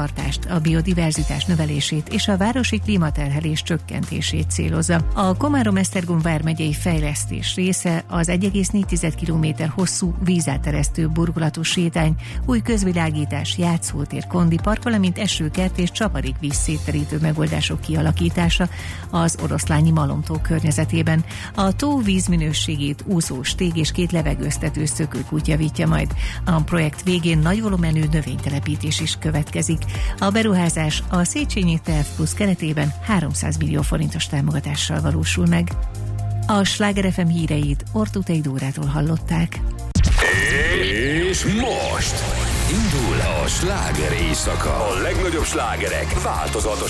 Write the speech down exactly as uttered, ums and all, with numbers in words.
tartást, a biodiverzitás növelését és a városi klímaterhelés csökkentését célozza. A Komárom-Esztergom vármegyei fejlesztés része az egy egész négy kilométer hosszú vízáteresztő burkolatos sétány, új közvilágítás, játszótér, kondipark, valamint esőkert és csapadék vízszétterítő megoldások kialakítása az Oroszlányi Malomtó környezetében. A tó vízminőségét úszós tég és két levegőztető szökőkút javítja majd. A projekt végén nagy volumenű növénytelepítés is következik. A beruházás a Széchenyi Terv Plusz keretében háromszáz millió forintos támogatással valósul meg. A Sláger ef em híreit Ortutei Dórától hallották. És most indul a sláger éjszaka. A legnagyobb slágerek változatos